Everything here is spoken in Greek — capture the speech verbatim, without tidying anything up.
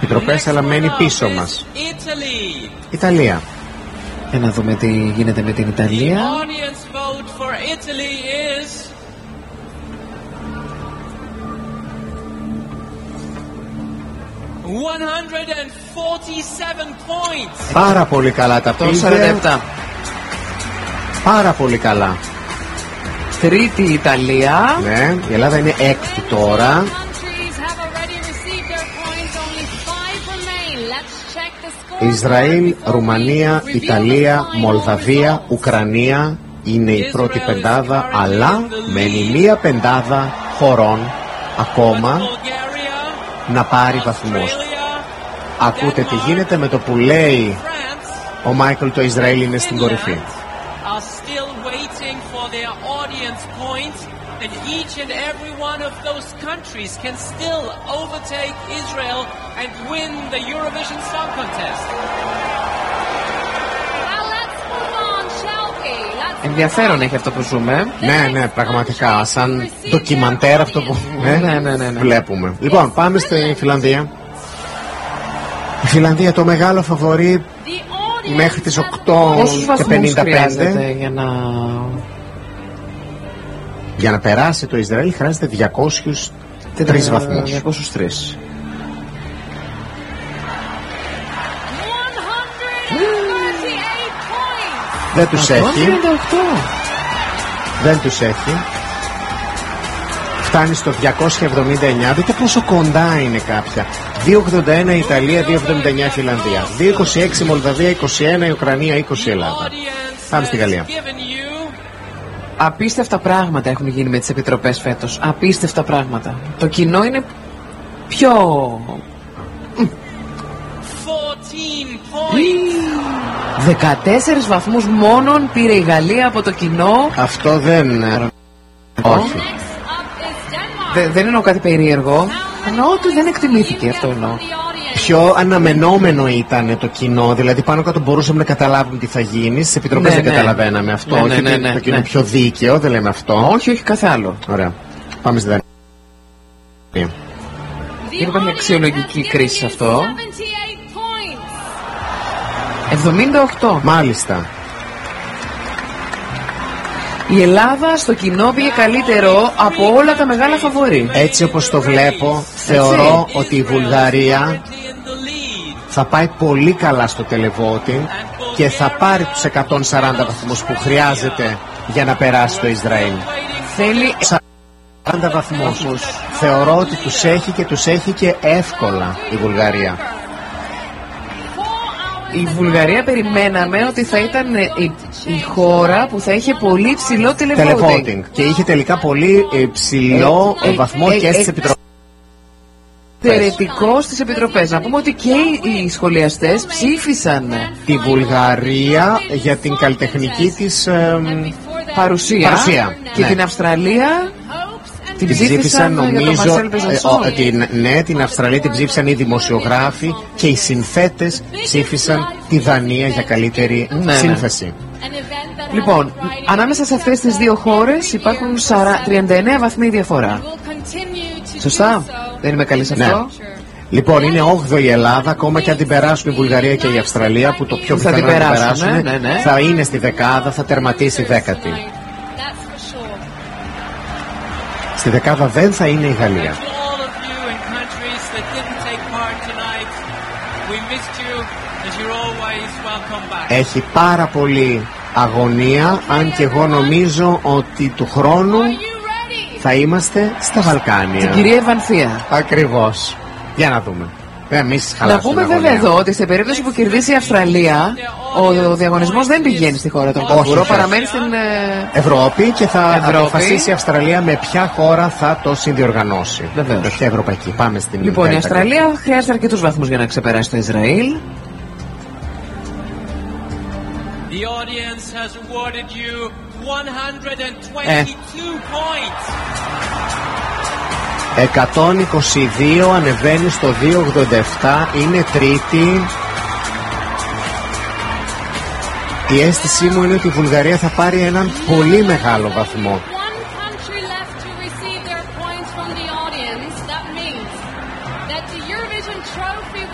επιτροπές, αλλά μένει πίσω μας. Ιταλία. Για να δούμε τι γίνεται με την Ιταλία. Πάρα πολύ καλά τα πήγε. σαράντα επτά. Πάρα πολύ καλά. Τρίτη Ιταλία. Ναι, η Ελλάδα είναι έκτη τώρα. Ισραήλ, Ρουμανία, Ιταλία, Μολδαβία, Ουκρανία είναι η πρώτη πεντάδα, αλλά μένει μία πεντάδα χωρών ακόμα να πάρει βαθμούς. Ακούτε τι γίνεται με το που λέει ο Μάικλ, το Ισραήλ είναι στην κορυφή. And each and every one of those countries can still overtake Israel and win the Eurovision Song Contest. Well, let's move on, shall we? Let's Ενδιαφέρον έχει αυτό που ζούμε. Ναι, ναι, πραγματικά. Σαν ντοκιμαντέρ αυτό που ναι, ναι, ναι, ναι, ναι. βλέπουμε. Λοιπόν, πάμε στη Φιλανδία. Η Φιλανδία, το μεγάλο φαβορί μέχρι τις οκτώ και πενήντα πέντε. Για να... Για να περάσει το Ισραήλ χρειάζεται διακόσιους τρεις βαθμούς. διακόσιους τρεις. Δεν τους έχει. Δεν τους έχει. Φτάνει στο διακόσια εβδομήντα εννιά. Δείτε πόσο κοντά είναι κάποια. διακόσια ογδόντα ένα η Ιταλία, διακόσια εβδομήντα εννιά η Φιλανδία, διακόσια είκοσι έξι η Μολδαβία, είκοσι ένα η Ουκρανία, είκοσι η Ελλάδα. Πάμε στη Γαλλία. Απίστευτα πράγματα έχουν γίνει με τις επιτροπές φέτος. Απίστευτα πράγματα. Το κοινό είναι πιο... δεκατέσσερις βαθμούς μόνον πήρε η Γαλλία από το κοινό. Αυτό δεν... Όχι. Δε, δεν εννοώ κάτι περίεργο. Εννοώ ότι δεν εκτιμήθηκε, αυτό εννοώ. Πιο αναμενόμενο ήταν το κοινό, δηλαδή πάνω κάτω μπορούσαμε να καταλάβουμε τι θα γίνει. Στις επιτροπές ναι, δεν ναι. καταλαβαίναμε αυτό. Ναι, όχι, ναι, ναι, ναι, το κοινό ναι. πιο δίκαιο, δεν λέμε αυτό. Όχι, όχι, κάθε άλλο. Ωραία. Πάμε στη Δανία. Δεν υπάρχει αξιολογική κρίση σε αυτό. εβδομήντα οκτώ. Μάλιστα. Η Ελλάδα στο κοινό πήγε καλύτερο από όλα τα μεγάλα φαβορί. Έτσι όπως το βλέπω, θεωρώ Έτσι. ότι η Βουλγαρία θα πάει πολύ καλά στο televoting και θα πάρει τους εκατόν σαράντα βαθμούς που χρειάζεται για να περάσει το Ισραήλ. Θέλει σαράντα βαθμούς. Θεωρώ ότι τους έχει και τους έχει και εύκολα η Βουλγαρία. Η Βουλγαρία περιμέναμε ότι θα ήταν η, η χώρα που θα είχε πολύ ψηλό televoting. Και είχε τελικά πολύ ψηλό ε, ε, βαθμό ε, ε, και στις ε, επιτροπές. Εξαιρετικό στις επιτροπές. Να πούμε ότι και οι σχολιαστές ψήφισαν τη Βουλγαρία για την καλλιτεχνική της ε, παρουσία, παρουσία. Και ναι. την Αυστραλία την ψήφισαν, νομίζω, ε, ε, την, ναι, την Αυστραλία την ψήφισαν οι δημοσιογράφοι και οι συνθέτες ψήφισαν τη Δανία για καλύτερη ναι, σύνθεση. Ναι. Λοιπόν, ανάμεσα σε αυτές τις δύο χώρες υπάρχουν τριάντα εννέα βαθμοί διαφορά. Σωστά? Δεν είμαι καλή σε αυτό? Ναι. Λοιπόν, είναι όγδοη η Ελλάδα, ακόμα και αν την περάσουν η Βουλγαρία και η Αυστραλία, που το πιο πιθανό να την περάσουν, ναι, ναι, ναι. θα είναι στη δεκάδα, θα τερματίσει δέκατη. Στη δεκάδα δεν θα είναι η Γαλλία. Έχει πάρα πολύ αγωνία, αν και εγώ νομίζω ότι του χρόνου θα είμαστε στα Βαλκάνια. Την κυρία Ευανθία. Ακριβώς. Για να δούμε. Εμείς να πούμε βέβαια εδώ ότι σε περίπτωση που κερδίσει η Αυστραλία, ο, ο διαγωνισμός δεν πηγαίνει στη χώρα των Καγκουρό, παραμένει στην ε... Ευρώπη και θα Ευρώπη. αποφασίσει η Αυστραλία με ποια χώρα θα το συνδιοργανώσει. Βεβαίως. Με ποια ευρωπαϊκή. Πάμε στην Λοιπόν, η Αυστραλία χρειάζεται αρκετούς βαθμούς για να ξεπεράσει το Ισραήλ. The audience has awarded you one hundred twenty-two ε. points. εκατόν είκοσι δύο ανεβαίνει στο διακόσια ογδόντα επτά, είναι τρίτη. Η αίσθησή μου είναι ότι η Βουλγαρία θα πάρει έναν πολύ μεγάλο βαθμό.